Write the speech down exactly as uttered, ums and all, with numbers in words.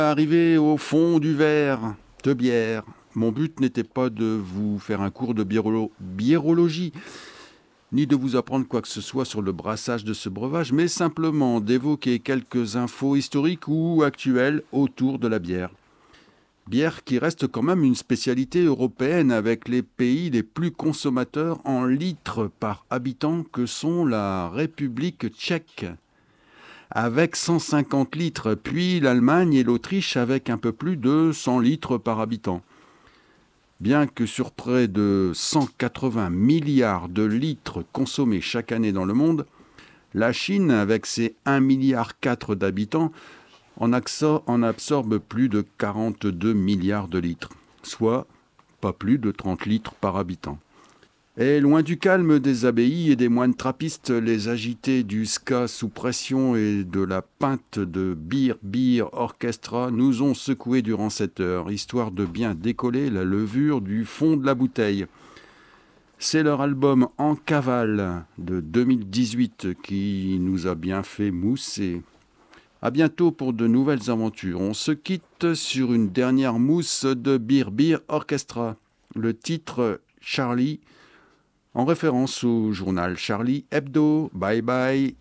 Arrivé au fond du verre de bière, mon but n'était pas de vous faire un cours de biérolo- biérologie, ni de vous apprendre quoi que ce soit sur le brassage de ce breuvage, mais simplement d'évoquer quelques infos historiques ou actuelles autour de la bière. Bière qui reste quand même une spécialité européenne avec les pays les plus consommateurs en litres par habitant que sont la République tchèque, avec cent cinquante litres, puis l'Allemagne et l'Autriche avec un peu plus de cent litres par habitant. Bien que sur près de cent quatre-vingts milliards de litres consommés chaque année dans le monde, la Chine, avec ses un virgule quatre milliard d'habitants, en, absor- en absorbe plus de quarante-deux milliards de litres, soit pas plus de trente litres par habitant. Et loin du calme des abbayes et des moines trappistes, les agités du ska sous pression et de la pinte de Beer Beer Orchestra nous ont secoués durant cette heure, histoire de bien décoller la levure du fond de la bouteille. C'est leur album En cavale de deux mille dix-huit qui nous a bien fait mousser. À bientôt pour de nouvelles aventures. On se quitte sur une dernière mousse de Beer Beer Orchestra. Le titre Charlie, en référence au journal Charlie Hebdo. Bye bye.